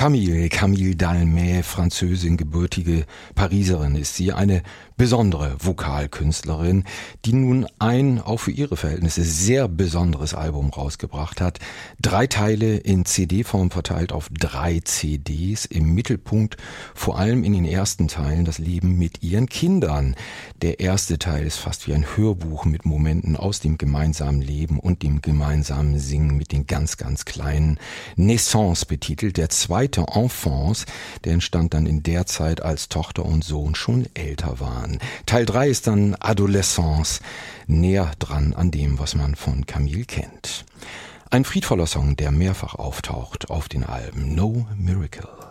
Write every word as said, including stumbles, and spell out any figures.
Camille, Camille Dalmé, Französin, gebürtige Pariserin ist sie, eine besondere Vokalkünstlerin, die nun ein, auch für ihre Verhältnisse, sehr besonderes Album rausgebracht hat. Drei Teile in C D-Form verteilt auf drei C Ds. Im Mittelpunkt vor allem in den ersten Teilen das Leben mit ihren Kindern. Der erste Teil ist fast wie ein Hörbuch mit Momenten aus dem gemeinsamen Leben und dem gemeinsamen Singen mit den ganz, ganz Kleinen. Naissance betitelt. Der zweite Enfance, der entstand dann in der Zeit, als Tochter und Sohn schon älter waren. Teil drei ist dann Adolescence, näher dran an dem, was man von Camille kennt. Ein friedvoller Song, der mehrfach auftaucht auf den Alben No Miracle.